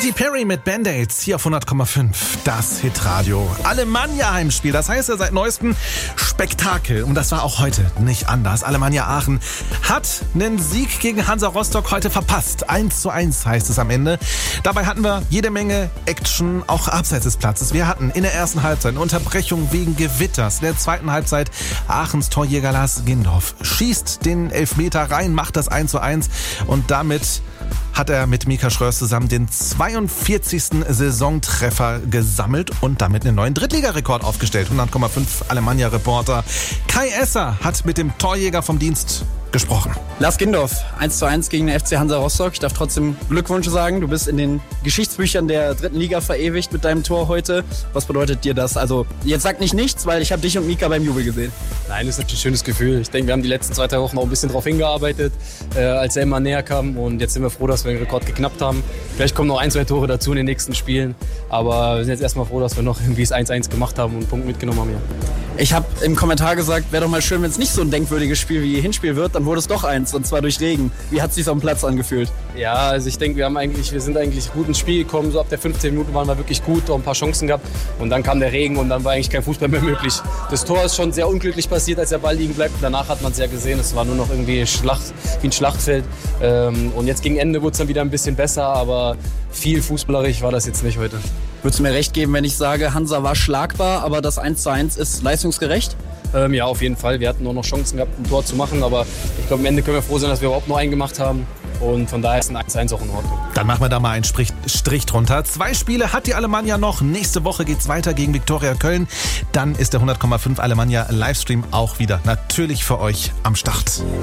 Katy Perry mit Band-Aids hier auf 100,5. Das Hitradio. Alemannia Heimspiel. Das heißt ja seit neuestem Spektakel. Und das war auch heute nicht anders. Alemannia Aachen hat einen Sieg gegen Hansa Rostock heute verpasst. 1:1 heißt es am Ende. Dabei hatten wir jede Menge Action, auch abseits des Platzes. Wir hatten in der ersten Halbzeit eine Unterbrechung wegen Gewitters. In der zweiten Halbzeit Aachens Torjäger Lars Gindorf schießt den Elfmeter rein, macht das 1:1 und damit hat er mit Mika Schröers zusammen den 42. Saisontreffer gesammelt und damit einen neuen Drittligarekord aufgestellt. 100,5 Alemannia-Reporter Kai Esser hat mit dem Torjäger vom Dienst gesprochen. Lars Gindorf, 1:1 gegen den FC Hansa Rostock. Ich darf trotzdem Glückwünsche sagen. Du bist in den Geschichtsbüchern der dritten Liga verewigt mit deinem Tor heute. Was bedeutet dir das? Also jetzt sag nicht nichts, weil ich habe dich und Mika beim Jubel gesehen. Nein, das ist natürlich ein schönes Gefühl. Ich denke, wir haben die letzten 2-3 Wochen auch ein bisschen drauf hingearbeitet, als er immer näher kam. Und jetzt sind wir froh, dass wir den Rekord geknappt haben. Vielleicht kommen noch 1-2 Tore dazu in den nächsten Spielen. Aber wir sind jetzt erstmal froh, dass wir noch irgendwie das 1:1 gemacht haben und einen Punkt mitgenommen haben hier. Ich habe im Kommentar gesagt, wäre doch mal schön, wenn es nicht so ein denkwürdiges Spiel wie Hinspiel wird. Dann wurde es doch eins, und zwar durch Regen. Wie hat es sich auf dem Platz angefühlt? Ja, also ich denke, wir sind eigentlich gut ins Spiel gekommen. So ab der 15 Minuten waren wir wirklich gut, auch ein paar Chancen gehabt. Und dann kam der Regen und dann war eigentlich kein Fußball mehr möglich. Das Tor ist schon sehr unglücklich passiert, als der Ball liegen bleibt. Danach hat man es ja gesehen, es war nur noch irgendwie wie ein Schlachtfeld. Und jetzt gegen Ende wurde es dann wieder ein bisschen besser, aber viel fußballerisch war das jetzt nicht heute. Würdest du mir recht geben, wenn ich sage, Hansa war schlagbar, aber das 1:1 ist leistungsgerecht? Ja, auf jeden Fall. Wir hatten auch noch Chancen gehabt, ein Tor zu machen, aber ich glaube, am Ende können wir froh sein, dass wir überhaupt noch einen gemacht haben. Und von daher ist ein 1:1 auch in Ordnung. Dann machen wir da mal einen Strich drunter. 2 Spiele hat die Alemannia noch. Nächste Woche geht's weiter gegen Viktoria Köln. Dann ist der 100,5 Alemannia Livestream auch wieder natürlich für euch am Start.